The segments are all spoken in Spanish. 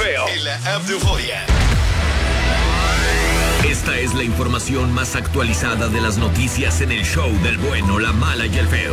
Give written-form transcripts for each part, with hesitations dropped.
Feo. En la app de Euforia. Esta es la información más actualizada de las noticias en el show del bueno, la mala y el feo.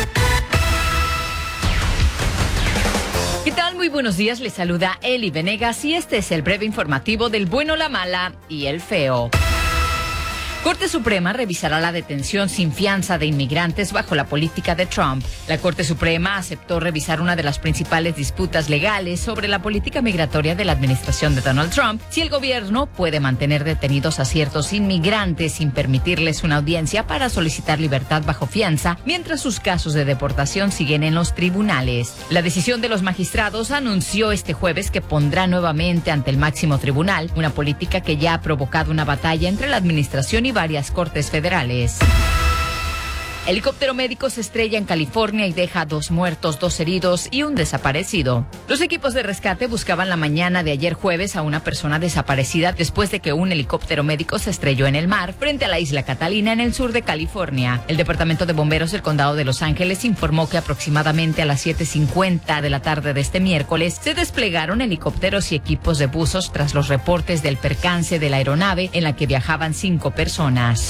¿Qué tal? Muy buenos días, les saluda Eli Venegas y este es el breve informativo del bueno, la mala y el feo. Corte Suprema revisará la detención sin fianza de inmigrantes bajo la política de Trump. La Corte Suprema aceptó revisar una de las principales disputas legales sobre la política migratoria de la administración de Donald Trump, si el gobierno puede mantener detenidos a ciertos inmigrantes sin permitirles una audiencia para solicitar libertad bajo fianza, mientras sus casos de deportación siguen en los tribunales. La decisión de los magistrados anunció este jueves que pondrá nuevamente ante el máximo tribunal una política que ya ha provocado una batalla entre la administración y varias cortes federales. Helicóptero médico se estrella en California y deja 2 muertos, 2 heridos y un desaparecido. Los equipos de rescate buscaban la mañana de ayer jueves a una persona desaparecida después de que un helicóptero médico se estrelló en el mar frente a la isla Catalina en el sur de California. El Departamento de Bomberos del Condado de Los Ángeles informó que aproximadamente a las 7:50 de la tarde de este miércoles se desplegaron helicópteros y equipos de buzos tras los reportes del percance de la aeronave en la que viajaban 5 personas.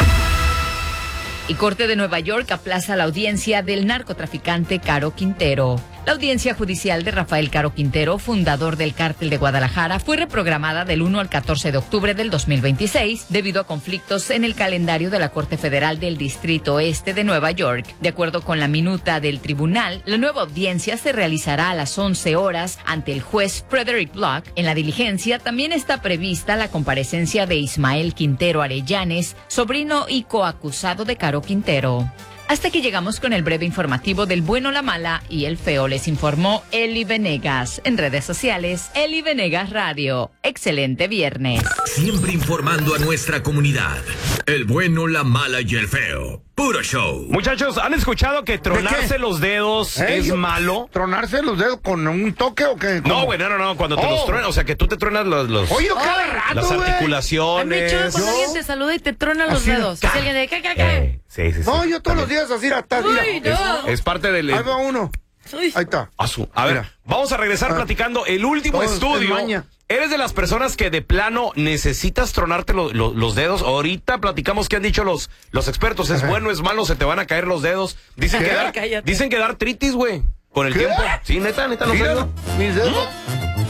Y Corte de Nueva York aplaza la audiencia del narcotraficante Caro Quintero. La audiencia judicial de Rafael Caro Quintero, fundador del Cártel de Guadalajara, fue reprogramada del 1 al 14 de octubre del 2026 debido a conflictos en el calendario de la Corte Federal del Distrito Este de Nueva York. De acuerdo con la minuta del tribunal, la nueva audiencia se realizará a las 11 horas ante el juez Frederick Block. En la diligencia también está prevista la comparecencia de Ismael Quintero Arellanes, sobrino y coacusado de Caro Quintero. Hasta aquí llegamos con el breve informativo del bueno, la mala y el feo. Les informó Eli Venegas. En redes sociales, Eli Venegas Radio. Excelente viernes. Siempre informando a nuestra comunidad. El bueno, la mala y el feo. Puro show. Muchachos, ¿han escuchado que tronarse los dedos es malo? ¿Tronarse los dedos con un toque o qué? No, güey, no. Cuando te los truenas, o sea, que tú te truenas los Oye, cada rato, las güey. articulaciones. Me choca cuando alguien te saluda y te trona los dedos. Si alguien de ¿qué? Sí. No, yo todos los días así atrás, mira. Uy, no. Es parte del... Ahí va uno. Uy. Ahí está. A ver, Mira. vamos a regresar platicando el último Todo es estudio. maña. ¿Eres de las personas que de plano necesitas tronarte los dedos? Ahorita platicamos qué han dicho los expertos. ¿Es bueno, es malo? ¿Se te van a caer los dedos? Dicen Cállate. que dar artritis, güey, con el ¿Qué? tiempo. Sí, neta, no sé. Mira, mis dedos.